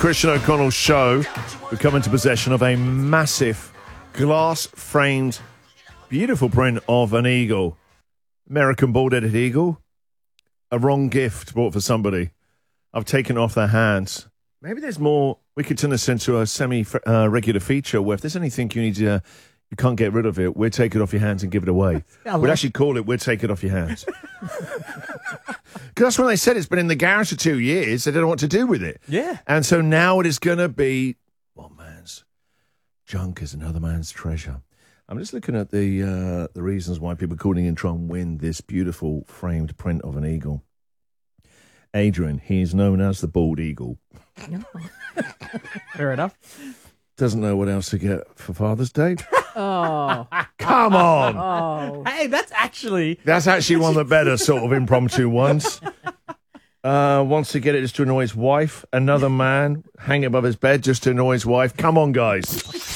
Christian O'Connell show. We come into possession of a massive glass-framed, beautiful print of an eagle. American bald-headed eagle. A wrong gift bought for somebody. I've taken it off their hands. Maybe there's more. We could turn this into a semi-regular feature where if there's anything you need to, you can't get rid of it, we'll take it off your hands and give it away. We'd actually call it, we'll take it off your hands. Because that's when they said it's been in the garage for 2 years. They don't know what to do with it. Yeah. And so now it is going to be, one man's junk is another man's treasure. I'm just looking at the reasons why people calling in try and win this beautiful framed print of an eagle. Adrian, he's known as the bald eagle. Fair enough. Doesn't know what else to get for Father's Day. Oh. Come on. Oh. Hey, that's actually one of the better sort of impromptu ones. Wants to get it just to annoy his wife. Another man hang it above his bed just to annoy his wife. Come on, guys.